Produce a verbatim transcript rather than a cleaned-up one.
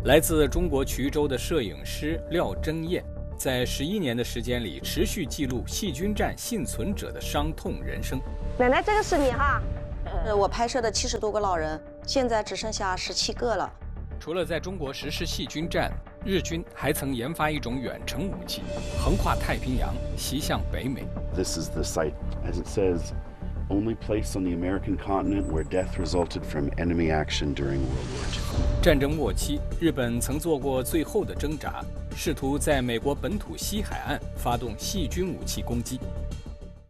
来自中国衢州的摄影师廖真燕，在十一年的时间里，持续记录细菌战幸存者的伤痛人生。 奶奶，这个是你哈？ 呃，我拍摄的七十多个老人，现在只剩下十七个了。 除了在中国实施细菌战，日军还曾研发一种远程武器，横跨太平洋，袭向北美。 This is the site, as it says, only place on the American continent where death resulted from enemy action during World War Two. 战争末期，日本曾做过最后的挣扎，试图在美国本土西海岸发动细菌武器攻击。